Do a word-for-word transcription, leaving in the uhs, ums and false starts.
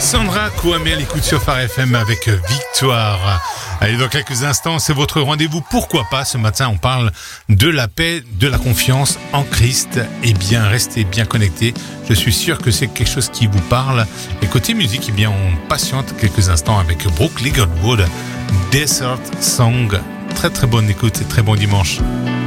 Sandra Kouamé à l'écoute sur Phare F M avec Victoire. Allez, dans quelques instants, c'est votre rendez-vous. Pourquoi pas, ce matin, on parle de la paix, de la confiance en Christ. Eh bien, restez bien connectés. Je suis sûr que c'est quelque chose qui vous parle. Et côté musique, eh bien, on patiente quelques instants avec Brooke Ligertwood, Desert Song. Très très bonne écoute et très bon dimanche.